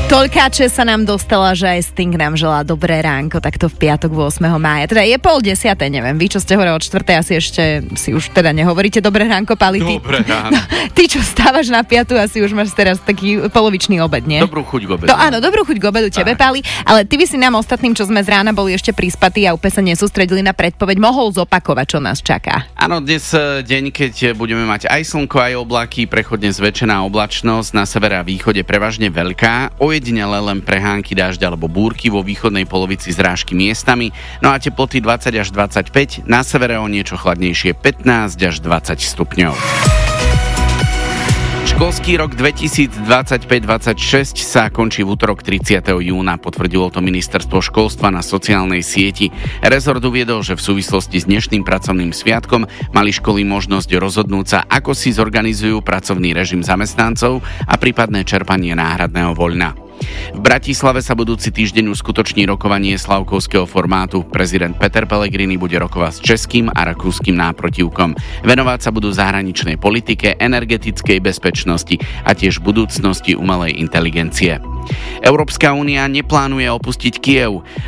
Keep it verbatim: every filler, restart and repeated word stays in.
Toľkáče sa nám dostala, že aj Sting nám želá dobré ránko, takto v piatok ôsmeho mája. Teda je pol desiate, neviem, vy, čo ste hovorili od štvrtej, asi ešte si už teda nehovoríte dobré ránko, Pali. Dobré ráno. No, ty, čo stávaš na piatu, asi už máš teraz taký polovičný obed, nie? Dobrú chuť k obedu. To, áno, dobrú chuť k obedu tebe, Pali, ale ty by si nám ostatným, čo sme z rána boli ešte prispatí a úplne sa nesústredili na predpoveď, mohol zopakovať, čo nás čaká. Áno, dnes deň, keď budeme mať aj slnko, aj oblaky, prechodne zväčšená oblačnosť, na severe a východe prevažne veľká, ojedinele len prehánky dážď alebo búrky, vo východnej polovici zrážky miestami, no a teploty dvadsať až dvadsaťpäť, na severe o niečo chladnejšie pätnásť až dvadsať stupňov. Školský rok dvetisícdvadsaťpäť dvadsaťšesť sa končí v utorok tridsiateho júna, potvrdilo to ministerstvo školstva na sociálnej sieti. Rezort uviedol, že v súvislosti s dnešným pracovným sviatkom mali školy možnosť rozhodnúť sa, ako si zorganizujú pracovný režim zamestnancov a prípadné čerpanie náhradného voľna. V Bratislave sa budúci týždeň uskutoční rokovanie slavkovského formátu. Prezident Peter Pellegrini bude rokovať s českým a rakúskym náprotivkom. Venovať sa budú zahraničnej politike, energetickej bezpečnosti a tiež budúcnosti umelej inteligencie. Európska únia neplánuje opustiť Kyjev.